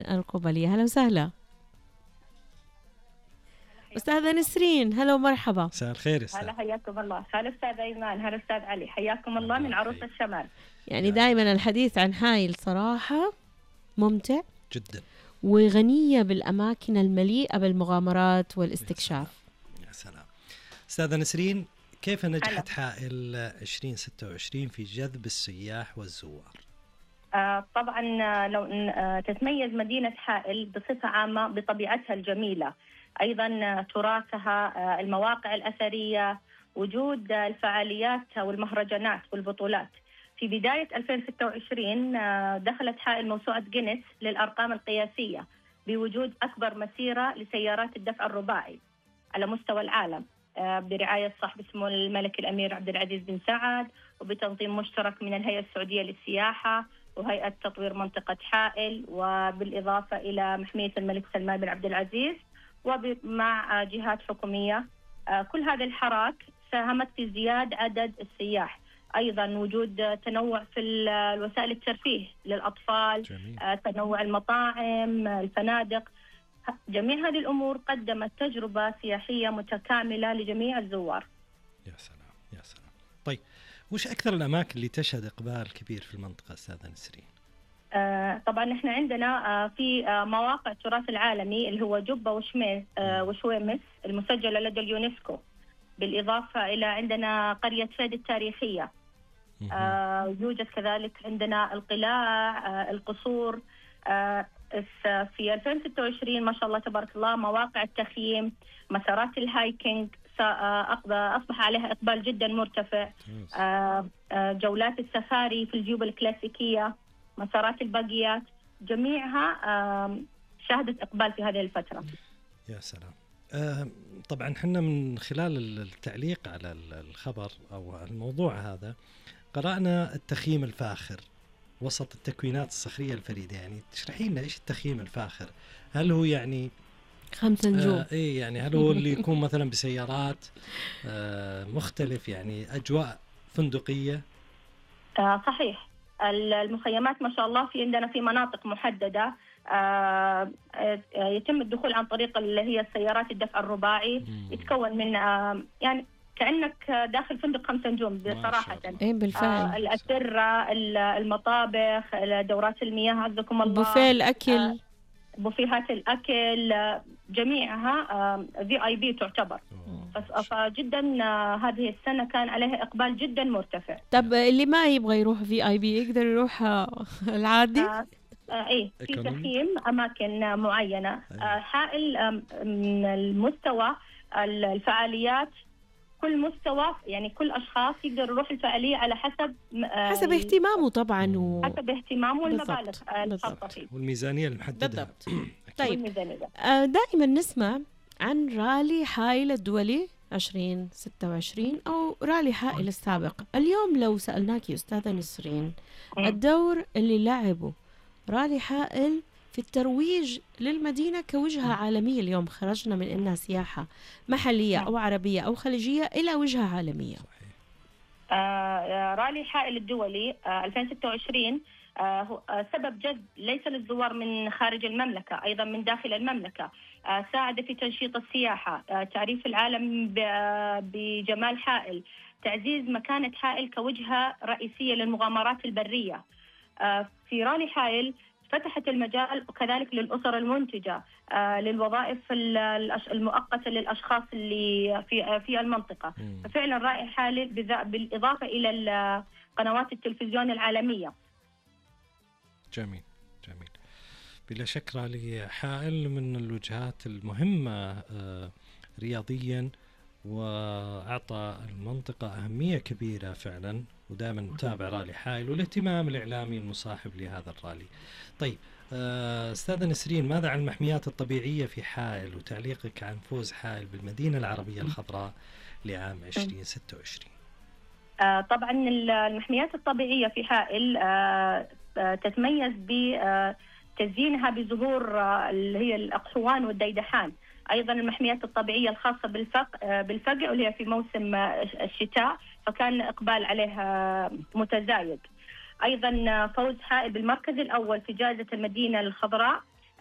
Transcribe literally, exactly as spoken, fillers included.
القبلية. هلا وسهلا أستاذة نسرين. هلا ومرحبا. مساء الخير أستاذ. هلا حياكم الله. هلا أستاذ أيمان. هلا أستاذ علي. حياكم الله من عروس حي. الشمال. يعني دائما الحديث عن حائل صراحة ممتع جدا وغنية بالأماكن المليئة بالمغامرات والاستكشاف. يا سلام. أستاذة نسرين، كيف نجحت حائل عشرين ستة وعشرين في جذب السياح والزوار؟ آه طبعا لو آه تتميز مدينة حائل بصفة عامة بطبيعتها الجميلة، أيضا تراثها، آه المواقع الأثرية، وجود آه الفعاليات والمهرجانات والبطولات. في بداية ألفين وستة وعشرين آه دخلت حائل موسوعة جينيس للأرقام القياسية بوجود أكبر مسيرة لسيارات الدفع الرباعي على مستوى العالم، آه برعاية صاحب سمو الملك الأمير عبد العزيز بن سعد، وبتنظيم مشترك من الهيئة السعودية للسياحة وهيئة تطوير منطقة حائل، وبالإضافة إلى محمية الملك سلمان بن عبد العزيز ومع جهات حكومية. كل هذه الحراك ساهمت في زيادة عدد السياح، أيضا وجود تنوع في الوسائل الترفيه للأطفال، جميل. تنوع المطاعم، الفنادق، جميع هذه الأمور قدمت تجربة سياحية متكاملة لجميع الزوار. يا سلام يا سلام. طيب، وش أكثر الأماكن اللي تشهد إقبال كبير في المنطقة أستاذة نسرين؟ آه طبعا احنا عندنا آه في آه مواقع التراث العالمي اللي هو جبة وشميس آه وشويمس المسجلة لدى اليونسكو، بالإضافة إلى عندنا قرية فيد التاريخية، آه يوجد كذلك عندنا القلاع، آه القصور. آه في ألفين وستة وعشرين ما شاء الله تبارك الله مواقع التخييم، مسارات الهايكينج أصبح عليها إقبال جدا مرتفع، جولات السفاري في الجيوب الكلاسيكية، مسارات الباقيات، جميعها شهدت إقبال في هذه الفترة. يا سلام. آه طبعا حنا من خلال التعليق على الخبر أو الموضوع هذا قرأنا التخييم الفاخر وسط التكوينات الصخرية الفريدة. يعني تشرحي لنا إيش التخييم الفاخر؟ هل هو يعني خمس نجوم؟ آه إيه يعني هل هو اللي يكون مثلا بسيارات آه مختلف، يعني أجواء فندقية؟ آه صحيح. المخيمات ما شاء الله في عندنا في مناطق محددة آه يتم الدخول عن طريق اللي هي السيارات الدفع الرباعي، يتكون من آه يعني كأنك داخل فندق خمس نجوم بصراحة. إيه بالفعل. آه الأسرة، المطابخ، دورات المياه، عزكم الله، بوفيه الأكل، آه بوفيهات الأكل، جميعها في آي بي تعتبر. فجدا هذه السنة كان عليها إقبال جدا مرتفع. طب اللي ما يبغى يروح في آي بي يقدر يروح العادي؟ آه آه إيه في تخييم أماكن معينة. آه حائل من المستوى الفعاليات، كل مستوى يعني كل أشخاص يقدر يروح الفعالية على حسب حسب اهتمامه طبعا و... حسب اهتمامه والمبالغ الخاصة فيه والميزانية المحددة. بالضبط. طيب دائما نسمع عن رالي حائل الدولي عشرين ستة وعشرين أو رالي حائل السابق. اليوم لو سألناك أستاذة نسرين الدور اللي لعبه رالي حائل في الترويج للمدينة كوجهة عالمية، اليوم خرجنا من إنها سياحة محلية أو عربية أو خليجية إلى وجهة عالمية. آه رالي حائل الدولي آه ألفين وستة وعشرين آه هو آه سبب جذب ليس للزوار من خارج المملكة، أيضا من داخل المملكة. آه ساعد في تنشيط السياحة، آه تعريف العالم بجمال حائل، تعزيز مكانة حائل كوجهة رئيسية للمغامرات البرية. آه في رالي حائل فتحت المجال وكذلك للأسر المنتجة، آه للوظائف المؤقتة للأشخاص اللي في في المنطقة. مم. ففعلا رائع حائل بالإضافة إلى قنوات التلفزيون العالمية. جميل جميل. بلا شك رالي حائل من الوجهات المهمة آه رياضيا، وأعطى المنطقة أهمية كبيرة فعلا، ودائما نتابع رالي حائل والاهتمام الإعلامي المصاحب لهذا الرالي. طيب أستاذة نسرين، ماذا عن المحميات الطبيعية في حائل وتعليقك عن فوز حائل بالمدينة العربية الخضراء لعام عشرين ستة وعشرين؟ آه طبعا المحميات الطبيعية في حائل آه تتميز بتزيينها بزهور آه اللي هي الأقحوان والديدحان، أيضا المحميات الطبيعية الخاصة بالفقع بالفقع واللي هي في موسم الشتاء، فكان إقبال عليها متزايد. أيضا فوز حائل بالمركز الأول في جائزة المدينة الخضراء